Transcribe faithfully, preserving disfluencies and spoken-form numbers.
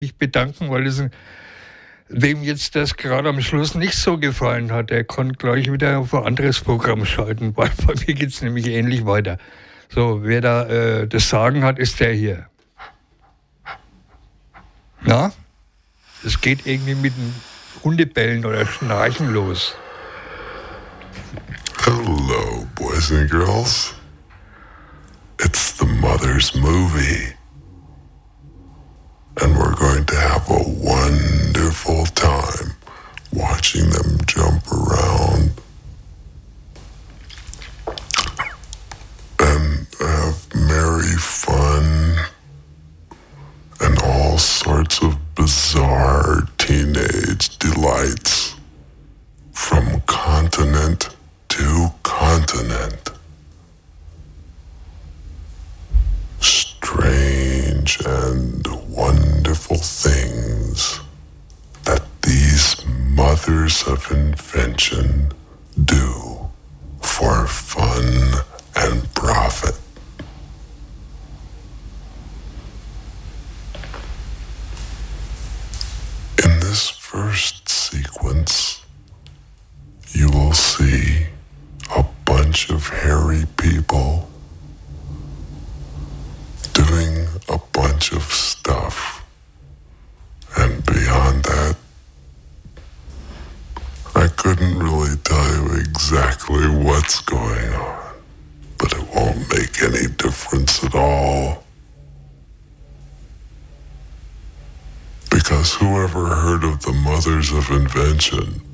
mich bedanken, weil es ein, wem jetzt das gerade am Schluss nicht so gefallen hat, der kann gleich wieder auf ein anderes Programm schalten, weil bei mir geht es nämlich ähnlich weiter. So, wer da äh, das Sagen hat, ist der hier. Na? Es geht irgendwie mit dem Hundebellen oder Schnarchen los. Hello, boys and girls. It's the Mother's Movie. And we're going to have a wonderful time watching them jump around and have merry fun and all sorts of bizarre teenage delights from continent to continent. Strange and wonderful things that these mothers of invention do for fun and profit. In this first sequence, you will see a bunch of hairy people doing a bunch of stuff. And beyond that, I couldn't really tell you exactly what's going on, but it won't make any difference at all. Because whoever heard of the mothers of invention